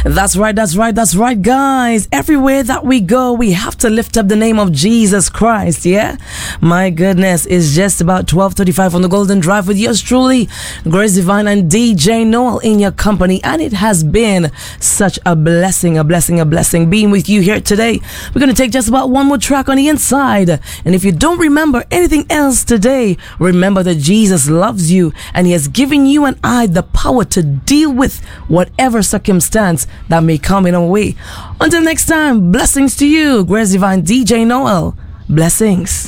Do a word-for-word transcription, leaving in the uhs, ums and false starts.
That's right, that's right, that's right, guys. Everywhere that we go, we have to lift up the name of Jesus Christ, yeah? My goodness, it's just about twelve thirty-five on the Golden Drive with yours truly, Grace Divine and D J Noel in your company. And it has been such a blessing, a blessing, a blessing being with you here today. We're going to take just about one more track on the inside. And if you don't remember anything else today, remember that Jesus loves you and He has given you and I the power to deal with whatever circumstance that may come in our way. Until next time, blessings to you, Grace Divine, D J Noel. Blessings.